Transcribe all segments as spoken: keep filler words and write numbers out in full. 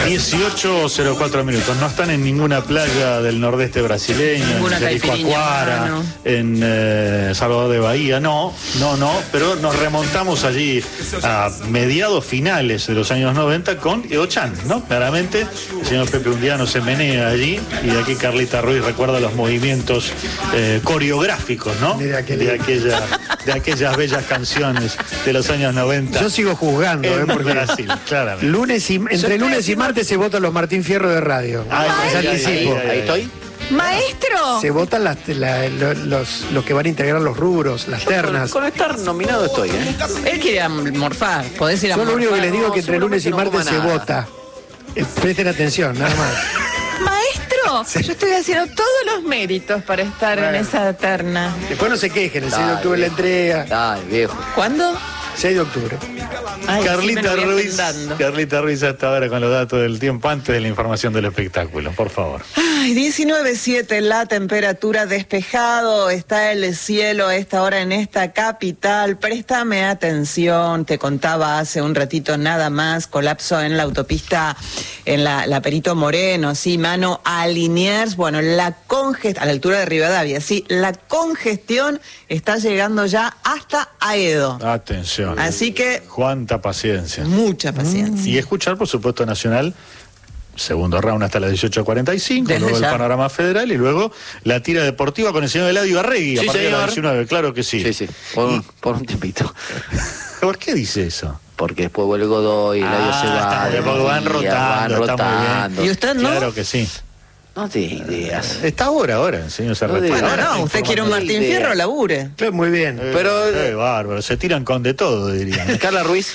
dieciocho cero cuatro minutos. No están en ninguna playa del nordeste brasileño, ninguna en Jericoacoara, no. en eh, Salvador de Bahía, no, no, no, pero nos remontamos allí a mediados finales de los años noventa con Eochan, ¿no? Claramente, el señor Pepe Undiano se menea allí y de aquí Carlita Ruiz recuerda los movimientos eh, coreográficos, ¿no? De, aquel... de, aquella, de aquellas bellas canciones de los años noventa. Yo sigo juzgando, en ¿eh? Porque Brasil, claramente. Lunes y, entre lunes y martes se votan los Martín Fierro de radio. Ay, Les ay, anticipo. ay, ay, ay. Ahí estoy. ¡Maestro! Se votan las, la, los, los, los que van a integrar los rubros, las ternas. Con, con estar nominado estoy, ¿eh? Él quiere morfar, podés ir a Yo lo único que morfar. les digo es que entre lunes y seguramente martes no se coma vota. Eh, presten atención, nada más. Maestro, Sí. yo estoy haciendo todos los méritos para estar Bueno. en esa terna. Después no se quejen, el seis de Dale, octubre la viejo. entrega. Dale, viejo. ¿Cuándo? seis de octubre. Ay, sí, me Carlita lo voy Ruiz, agendando. Carlita Ruiz hasta ahora con los datos del tiempo antes de la información del espectáculo, por favor. Ay, diecinueve siete la temperatura, despejado está el cielo a esta hora en esta capital. Préstame atención, te contaba hace un ratito nada más, colapso en la autopista, en la, la Perito Moreno, sí, mano a Liniers. Bueno, la congestión, a la altura de Rivadavia, sí, la congestión está llegando ya hasta Aedo. Atención. Así que, Cuánta paciencia. mucha paciencia. Y escuchar, por supuesto, Nacional, segundo round hasta las dieciocho cuarenta y cinco, Desde luego ya. el panorama federal y luego la tira deportiva con el señor Eladio Arregui, a Sí, partir de las señor. diecinueve, claro que sí. Sí, sí. Por, un- por un tiempito. ¿Por qué dice eso? Porque después vuelve Godoy, el Ah, se está va. muy bien, porque van de día, rotando, van está muy bien. rotando. ¿Y usted no? Claro que sí. No te ideas. Está ahora, ahora, el señor se No retira. diga. Bueno, Ahora no, está usted quiere un informando. Martín idea. Fierro, labure. Claro, muy bien. Eh, Pero- eh, bárbaro, se tiran con de todo, dirían. Carla Ruiz.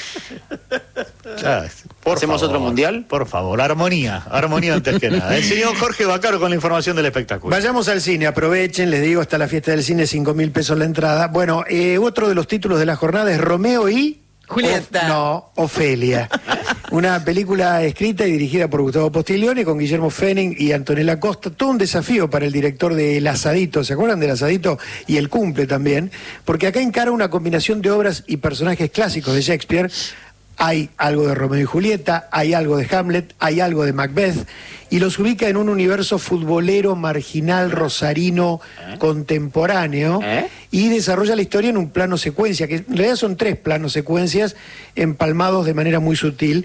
Ya, por ¿Hacemos favor, otro mundial? Por favor, armonía, armonía antes que nada. El señor Jorge Bacaro con la información del espectáculo. Vayamos al cine, aprovechen, les digo, hasta la fiesta del cine, cinco mil pesos la entrada. Bueno, eh, otro de los títulos de la jornada es Romeo y... Julieta. O- no, Ofelia. Una película escrita y dirigida por Gustavo Postiglione con Guillermo Fenning y Antonella Costa. Todo un desafío para el director de El Asadito, ¿se acuerdan del Asadito? Y El Cumple también, porque acá encara una combinación de obras y personajes clásicos de Shakespeare. Hay algo de Romeo y Julieta, hay algo de Hamlet, hay algo de Macbeth, y los ubica en un universo futbolero, marginal, rosarino, contemporáneo, ¿Eh? y desarrolla la historia en un plano secuencia, que en realidad son tres planos secuencias empalmados de manera muy sutil,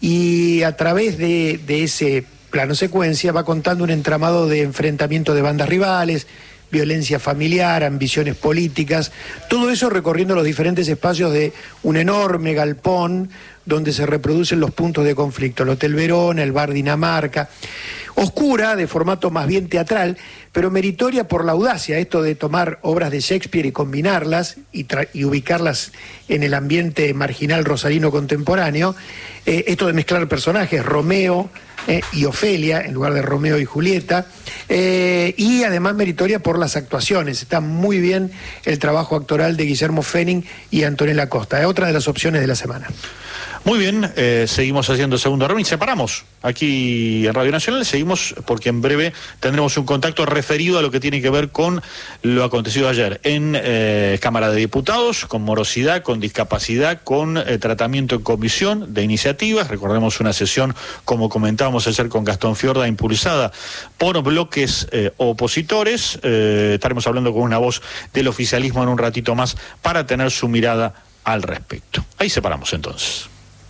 y a través de, de ese plano secuencia va contando un entramado de enfrentamiento de bandas rivales, violencia familiar, ambiciones políticas, todo eso recorriendo los diferentes espacios de un enorme galpón donde se reproducen los puntos de conflicto, el Hotel Verona, el Bar Dinamarca, oscura, de formato más bien teatral, pero meritoria por la audacia, esto de tomar obras de Shakespeare y combinarlas y, tra- y ubicarlas en el ambiente marginal rosarino contemporáneo, eh, esto de mezclar personajes, Romeo eh, y Ofelia, en lugar de Romeo y Julieta, eh, y además meritoria por las actuaciones, está muy bien el trabajo actoral de Guillermo Fenning y Antonella Costa, es otra de las opciones de la semana. Muy bien, eh, seguimos haciendo segundo round y separamos aquí en Radio Nacional, seguimos porque en breve tendremos un contacto referido a lo que tiene que ver con lo acontecido ayer en eh, Cámara de Diputados, con morosidad, con discapacidad, con eh, tratamiento en comisión de iniciativas. Recordemos una sesión, como comentábamos ayer con Gastón Fiorda, impulsada por bloques eh, opositores. Eh, estaremos hablando con una voz del oficialismo en un ratito más para tener su mirada al respecto. Ahí separamos entonces.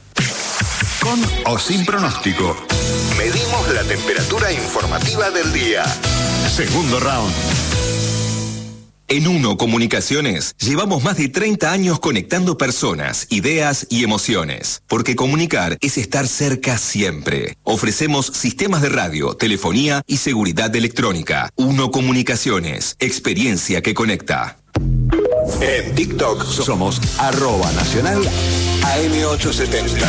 Con o sin pronóstico. Medimos la temperatura informativa del día. Segundo round. En Uno Comunicaciones llevamos más de treinta años conectando personas, ideas y emociones, porque comunicar es estar cerca siempre. Ofrecemos sistemas de radio, telefonía y seguridad electrónica. Uno Comunicaciones, experiencia que conecta. En TikTok somos arroba nacional A M ochocientos setenta.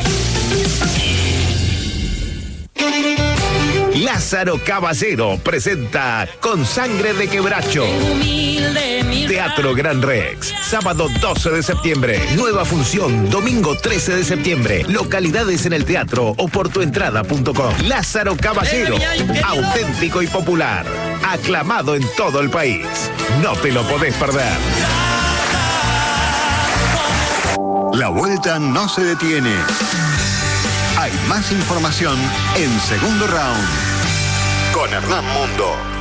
Lázaro Caballero presenta Con Sangre de Quebracho. Teatro Gran Rex, sábado doce de septiembre. Nueva función, domingo trece de septiembre. Localidades en el teatro o por tuentrada punto com. Lázaro Caballero, auténtico y popular. Aclamado en todo el país. No te lo podés perder. La vuelta no se detiene. Hay más información en Segundo Round con Hernán Mundo.